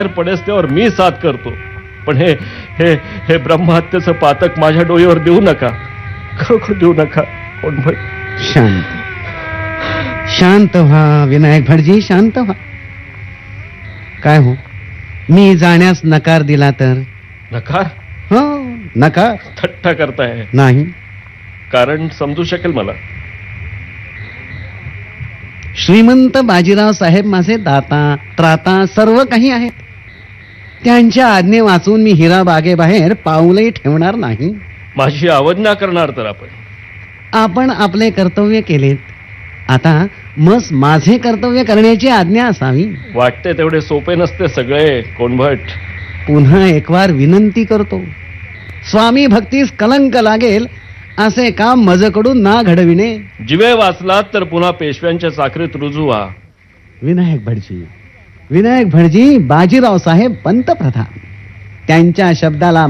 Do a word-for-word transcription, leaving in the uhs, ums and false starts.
पडेस त्यावर मी साथ करतो, पण हे हे हे ब्रह्महत्येचं पातक माझ्या डोईवर देऊ नका, खरोखर देऊ नका. कोणभट, शांत शांत व्हा विनायक भटजी, शांत व्हा. काय हो, मी जाण्यास नकार दिला तर? नकार? हो, नकार. थट्टा करताय? नाही. कारण समजू शकेल मला. श्रीमंत बाजीराव साहेब माझे दाता त्राता सर्व काही आहेत. त्यांच्या आज्ञे वाचून मी हिरा बागेबाहेर पाऊलही ठेवणार नाही. माझी अवज्ञा करणार तर आपण? आपण आपले कर्तव्य केलेत, आता मस माझे कर्तव्य करण्याची आज्ञा असावी. वाटते तेवढे सोपे नसते सगळे कोणभट. पुन्हा एक वार विनंती करतो, स्वामी भक्तीस कलंक लागेल असे काम मजकडून ना घडविणे. जिवे वाचलात तर पुन्हा पेशव्यांच्या चाकरीत रुजू व्हा. विनायक भटजी, विनायक भटजी बाजीराव साहेब पंतप्रधान, त्यांच्या शब्दाला